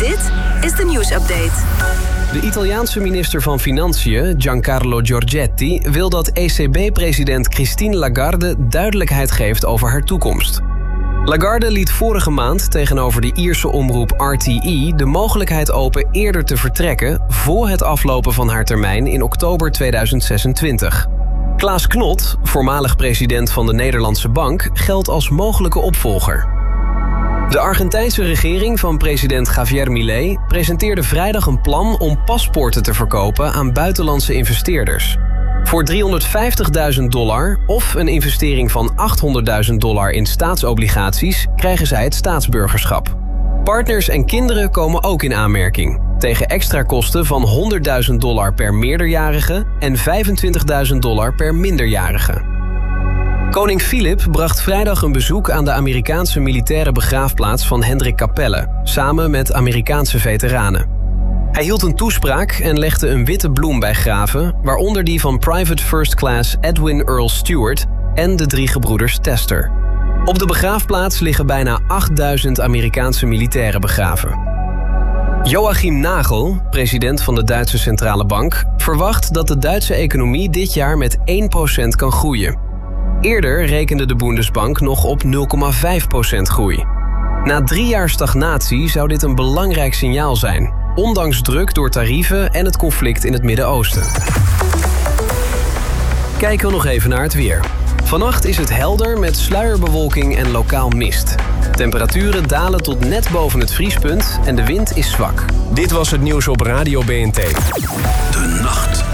Dit is de nieuwsupdate. De Italiaanse minister van Financiën, Giancarlo Giorgetti, wil dat ECB-president Christine Lagarde duidelijkheid geeft over haar toekomst. Lagarde liet vorige maand tegenover de Ierse omroep RTE de mogelijkheid open eerder te vertrekken voor het aflopen van haar termijn in oktober 2026. Klaas Knot, voormalig president van de Nederlandse Bank, geldt als mogelijke opvolger. De Argentijnse regering van president Javier Milei presenteerde vrijdag een plan om paspoorten te verkopen aan buitenlandse investeerders. Voor $350.000 of een investering van $800.000 in staatsobligaties krijgen zij het staatsburgerschap. Partners en kinderen komen ook in aanmerking, tegen extra kosten van $100.000 per meerderjarige en $25.000 per minderjarige. Koning Filip bracht vrijdag een bezoek aan de Amerikaanse militaire begraafplaats van Hendrik Capelle, samen met Amerikaanse veteranen. Hij hield een toespraak en legde een witte bloem bij graven, waaronder die van Private First Class Edwin Earl Stewart en de 3 gebroeders Tester. Op de begraafplaats liggen bijna 8000 Amerikaanse militairen begraven. Joachim Nagel, president van de Duitse Centrale Bank, verwacht dat de Duitse economie dit jaar met 1% kan groeien. Eerder rekende de Bundesbank nog op 0,5% groei. Na 3 jaar stagnatie zou dit een belangrijk signaal zijn, ondanks druk door tarieven en het conflict in het Midden-Oosten. Kijken we nog even naar het weer. Vannacht is het helder met sluierbewolking en lokaal mist. Temperaturen dalen tot net boven het vriespunt en de wind is zwak. Dit was het nieuws op Radio BNT. De nacht.